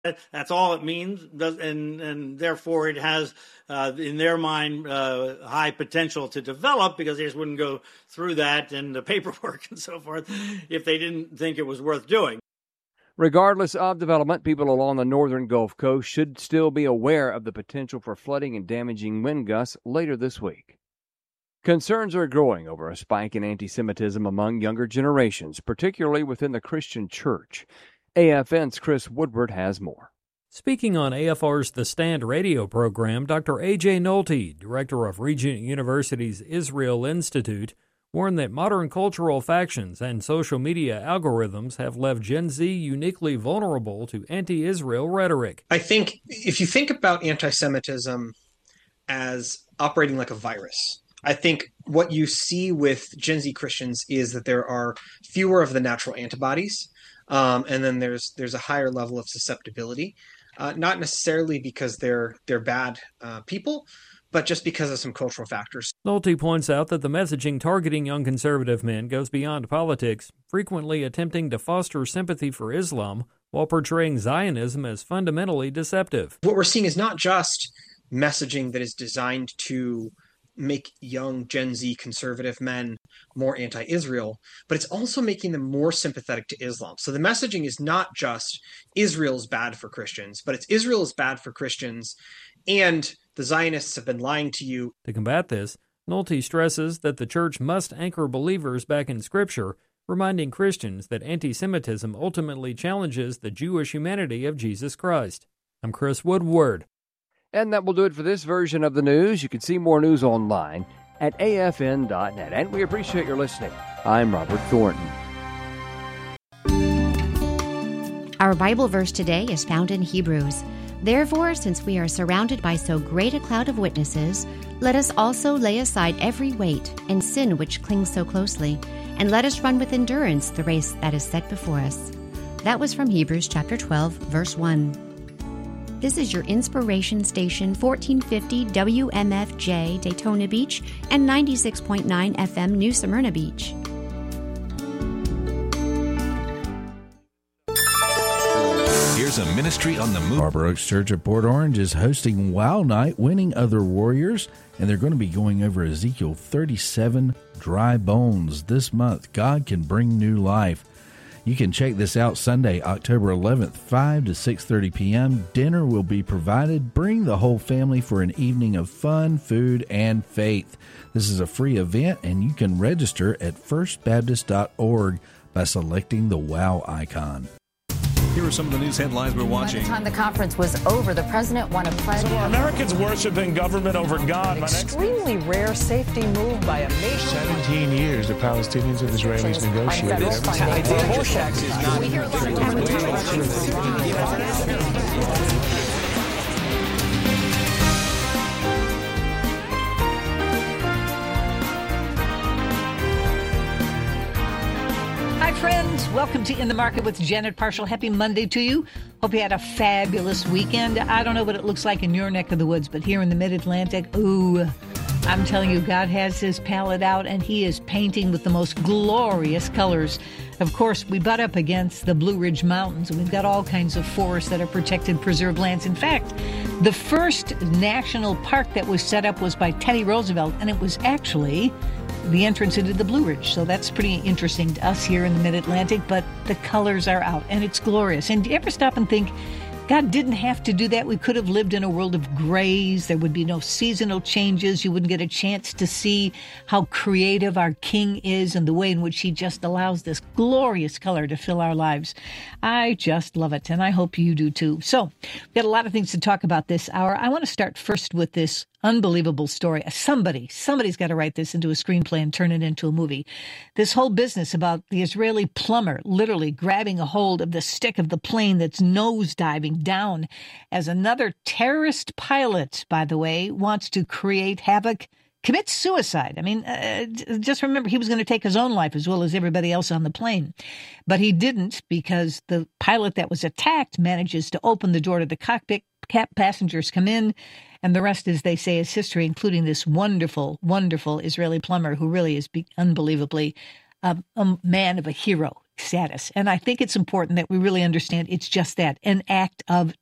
That's all it means, and therefore it has, in their mind, high potential to develop, because they just wouldn't go through that and the paperwork and so forth if they didn't think it was worth doing. Regardless of development, people along the northern Gulf Coast should still be aware of the potential for flooding and damaging wind gusts later this week. Concerns are growing over a spike in anti-Semitism among younger generations, particularly within the Christian church. AFN's Chris Woodward has more. Speaking on AFR's The Stand radio program, Dr. A.J. Nolte, director of Regent University's Israel Institute, warned that modern cultural factions and social media algorithms have left Gen Z uniquely vulnerable to anti-Israel rhetoric. I think if you think about anti-Semitism as operating like a virus, I think what you see with Gen Z Christians is that there are fewer of the natural antibodies, and then there's a higher level of susceptibility, not necessarily because they're bad people, but just because of some cultural factors. Nolte points out that the messaging targeting young conservative men goes beyond politics, frequently attempting to foster sympathy for Islam while portraying Zionism as fundamentally deceptive. What we're seeing is not just messaging that is designed to make young Gen Z conservative men more anti-Israel, but it's also making them more sympathetic to Islam. So the messaging is not just Israel's bad for Christians, but it's Israel is bad for Christians, and the Zionists have been lying to you. To combat this, Nolte stresses that the church must anchor believers back in Scripture, reminding Christians that anti-Semitism ultimately challenges the Jewish humanity of Jesus Christ. I'm Chris Woodward. And that will do it for this version of the news. You can see more news online at afn.net. And we appreciate your listening. I'm Robert Thornton. Our Bible verse today is found in Hebrews. Therefore, since we are surrounded by so great a cloud of witnesses, let us also lay aside every weight and sin which clings so closely, and let us run with endurance the race that is set before us. That was from Hebrews chapter 12, verse 1. This is your inspiration station, 1450 WMFJ Daytona Beach and 96.9 FM New Smyrna Beach. Here's a ministry on the move. Harbor Oaks Church of Port Orange is hosting Wow Night, Winning Other Warriors, and they're going to be going over Ezekiel 37, Dry Bones. This month, God can bring new life. You can check this out Sunday, October 11th, 5 to 6:30 p.m. Dinner will be provided. Bring the whole family for an evening of fun, food, and faith. This is a free event, and you can register at firstbaptist.org by selecting the WOW icon. Here are some of the news headlines we're watching. By the time the conference was over, the president won a pledge. So are Americans worshiping government over God? An extremely rare safety move by a nation. 17 years the Palestinians and Israelis negotiated. Hi, friends. Welcome to In the Market with Janet Parshall. Happy Monday to you. Hope you had a fabulous weekend. I don't know what it looks like in your neck of the woods, but here in the Mid-Atlantic, ooh, I'm telling you, God has his palette out, and he is painting with the most glorious colors. Of course, we butt up against the Blue Ridge Mountains, and we've got all kinds of forests that are protected, preserved lands. In fact, the first national park that was set up was by Teddy Roosevelt, and it was actually the entrance into the Blue Ridge. So that's pretty interesting to us here in the Mid-Atlantic, but the colors are out, and it's glorious. And do you ever stop and think, God didn't have to do that? We could have lived in a world of grays. There would be no seasonal changes. You wouldn't get a chance to see how creative our King is and the way in which he just allows this glorious color to fill our lives. I just love it, and I hope you do too. So we've got a lot of things to talk about this hour. I want to start first with this unbelievable story. Somebody's got to write this into a screenplay and turn it into a movie. This whole business about the Israeli plumber literally grabbing a hold of the stick of the plane that's nosediving down as another terrorist pilot, by the way, wants to create havoc, commits suicide. I mean, just remember, he was going to take his own life as well as everybody else on the plane. But he didn't, because the pilot that was attacked manages to open the door to the cockpit. Passengers come in, and the rest, as they say, is history, including this wonderful, wonderful Israeli plumber who really is unbelievably a man of a hero. status. And I think it's important that we really understand it's just that, an act of